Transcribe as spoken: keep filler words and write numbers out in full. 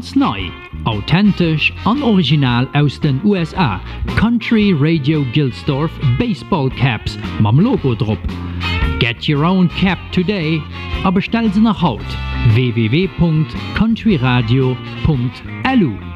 Ganz neu, authentisch und original aus den U S A. Country Radio Gilsdorf Baseball Caps mam Logo drauf. Get your own cap today, aber bestell sie nach Haut. w w w punkt country radio punkt l u